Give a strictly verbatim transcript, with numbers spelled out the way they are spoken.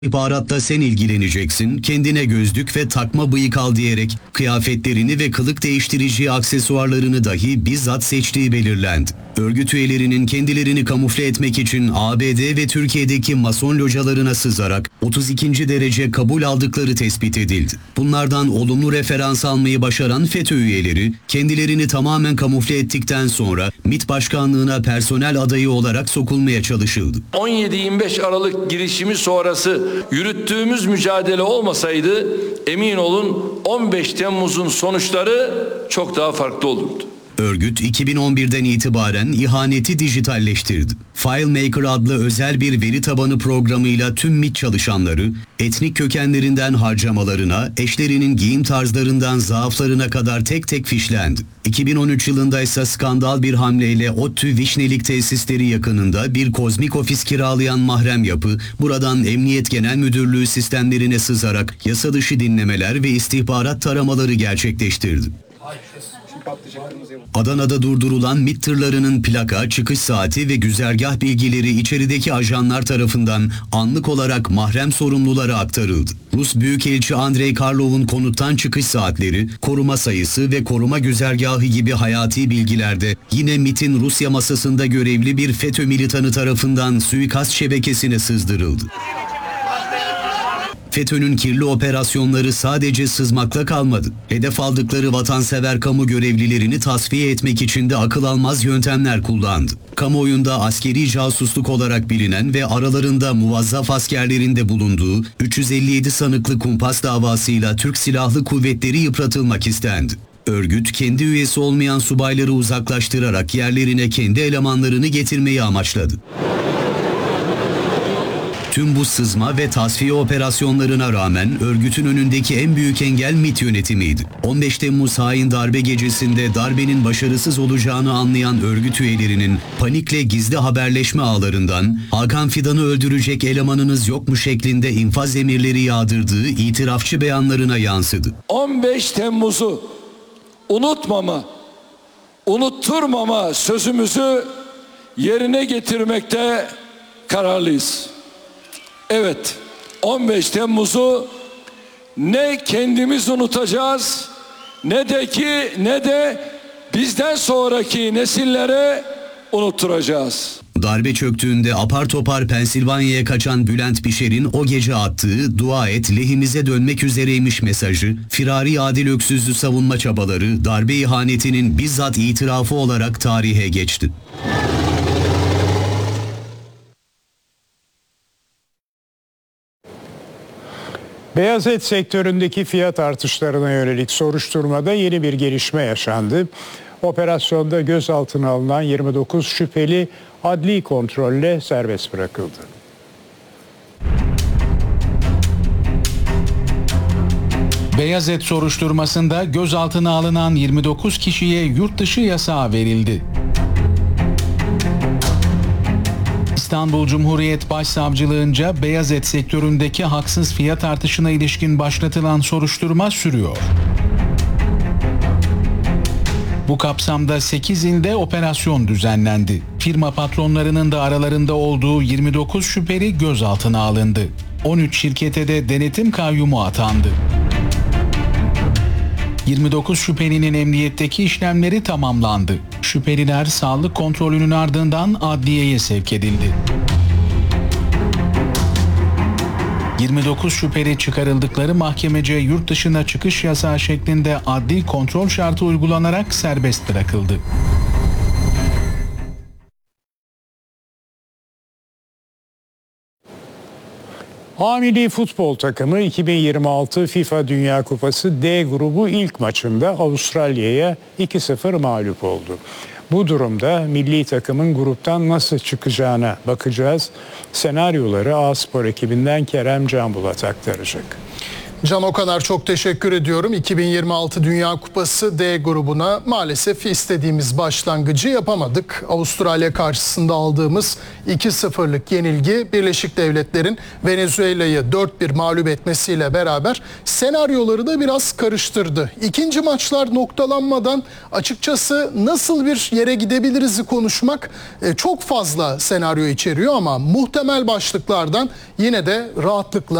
İhbaratta sen ilgileneceksin, kendine gözlük ve takma bıyık al diyerek kıyafetlerini ve kılık değiştirici aksesuarlarını dahi bizzat seçtiği belirlendi. Örgüt üyelerinin kendilerini kamufle etmek için A B D ve Türkiye'deki mason localarına sızarak otuz ikinci derece kabul aldıkları tespit edildi. Bunlardan olumlu referans almayı başaran FETÖ üyeleri kendilerini tamamen kamufle ettikten sonra MİT Başkanlığı'na personel adayı olarak sokulmaya çalışıldı. on yedi yirmi beş Aralık girişimi sonrası yürüttüğümüz mücadele olmasaydı emin olun on beş Temmuz'un sonuçları çok daha farklı olurdu. Örgüt iki bin on birden itibaren ihaneti dijitalleştirdi. FileMaker adlı özel bir veri tabanı programıyla tüm MİT çalışanları, etnik kökenlerinden harcamalarına, eşlerinin giyim tarzlarından zaaflarına kadar tek tek fişlendi. iki bin on üç yılında ise skandal bir hamleyle ODTÜ Vişnelik tesisleri yakınında bir kozmik ofis kiralayan mahrem yapı, buradan Emniyet Genel Müdürlüğü sistemlerine sızarak yasa dışı dinlemeler ve istihbarat taramaları gerçekleştirdi. Adana'da durdurulan MİT tırlarının plaka, çıkış saati ve güzergah bilgileri içerideki ajanlar tarafından anlık olarak mahrem sorumlulara aktarıldı. Rus Büyükelçi Andrei Karlov'un konuttan çıkış saatleri, koruma sayısı ve koruma güzergahı gibi hayati bilgilerde yine MİT'in Rusya masasında görevli bir FETÖ militanı tarafından suikast şebekesine sızdırıldı. FETÖ'nün kirli operasyonları sadece sızmakla kalmadı. Hedef aldıkları vatansever kamu görevlilerini tasfiye etmek için de akıl almaz yöntemler kullandı. Kamuoyunda askeri casusluk olarak bilinen ve aralarında muvazzaf askerlerin de bulunduğu üç yüz elli yedi sanıklı kumpas davasıyla Türk Silahlı Kuvvetleri yıpratılmak istendi. Örgüt, kendi üyesi olmayan subayları uzaklaştırarak yerlerine kendi elemanlarını getirmeyi amaçladı. Tüm bu sızma ve tasfiye operasyonlarına rağmen örgütün önündeki en büyük engel MİT yönetimiydi. on beş Temmuz hain darbe gecesinde darbenin başarısız olacağını anlayan örgüt üyelerinin panikle gizli haberleşme ağlarından Hakan Fidan'ı öldürecek elemanınız yok mu şeklinde infaz emirleri yağdırdığı itirafçı beyanlarına yansıdı. on beş Temmuz'u unutmama, unutturmama sözümüzü yerine getirmekte kararlıyız. Evet, on beş Temmuz'u ne kendimiz unutacağız, ne de ki ne de bizden sonraki nesillere unutturacağız. Darbe çöktüğünde apar topar Pensilvanya'ya kaçan Bülent Bişer'in o gece attığı "dua et lehimize dönmek üzereymiş" mesajı, firari Adil Öksüz'ü savunma çabaları darbe ihanetinin bizzat itirafı olarak tarihe geçti. Beyaz et sektöründeki fiyat artışlarına yönelik soruşturmada yeni bir gelişme yaşandı. Operasyonda gözaltına alınan yirmi dokuz şüpheli adli kontrolle serbest bırakıldı. Beyaz et soruşturmasında gözaltına alınan yirmi dokuz kişiye yurt dışı yasağı verildi. İstanbul Cumhuriyet Başsavcılığınca beyaz et sektöründeki haksız fiyat artışına ilişkin başlatılan soruşturma sürüyor. Bu kapsamda sekiz ilde operasyon düzenlendi. Firma patronlarının da aralarında olduğu yirmi dokuz şüpheli gözaltına alındı. on üç şirkete de denetim kayyumu atandı. yirmi dokuz şüphelinin emniyetteki işlemleri tamamlandı. Şüpheliler sağlık kontrolünün ardından adliyeye sevk edildi. yirmi dokuz şüpheli çıkarıldıkları mahkemece yurt dışına çıkış yasağı şeklinde adli kontrol şartı uygulanarak serbest bırakıldı. A milli futbol takımı iki bin yirmi altı FIFA Dünya Kupası D grubu ilk maçında Avustralya'ya iki sıfır mağlup oldu. Bu durumda milli takımın gruptan nasıl çıkacağına bakacağız. Senaryoları A Spor ekibinden Kerem Canbulat aktaracak. Can Okanar, çok teşekkür ediyorum. iki bin yirmi altı Dünya Kupası D grubuna maalesef istediğimiz başlangıcı yapamadık. Avustralya karşısında aldığımız iki sıfırlık yenilgi Birleşik Devletler'in Venezuela'yı dört bir mağlup etmesiyle beraber senaryoları da biraz karıştırdı. İkinci maçlar noktalanmadan açıkçası nasıl bir yere gidebiliriz'i konuşmak çok fazla senaryo içeriyor ama muhtemel başlıklardan yine de rahatlıkla